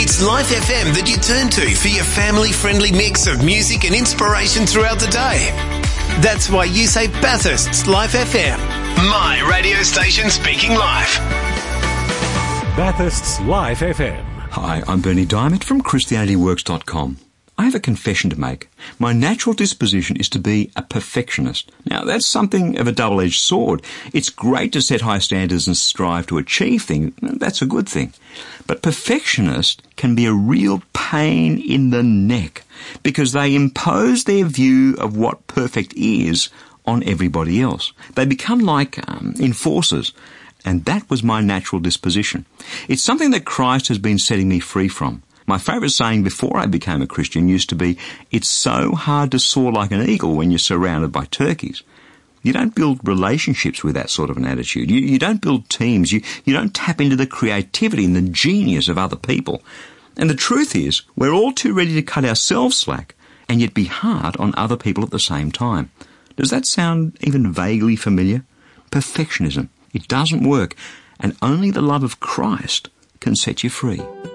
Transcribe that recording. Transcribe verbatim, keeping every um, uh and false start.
It's Life F M that you turn to for your family-friendly mix of music and inspiration throughout the day. That's why you say Bathurst's Life F M. My radio station speaking life. Bathurst's Life F M. Hi, I'm Bernie Diamond from Christianity Works dot com. I have a confession to make. My natural disposition is to be a perfectionist. Now, that's something of a double-edged sword. It's great to set high standards and strive to achieve things. That's a good thing. But perfectionists can be a real pain in the neck because they impose their view of what perfect is on everybody else. They become like um, enforcers. And that was my natural disposition. It's something that Christ has been setting me free from. My favourite saying before I became a Christian used to be, it's so hard to soar like an eagle when you're surrounded by turkeys. You don't build relationships with that sort of an attitude. You, you don't build teams. You, you don't tap into the creativity and the genius of other people. And the truth is, we're all too ready to cut ourselves slack and yet be hard on other people at the same time. Does that sound even vaguely familiar? Perfectionism. It doesn't work, and only the love of Christ can set you free.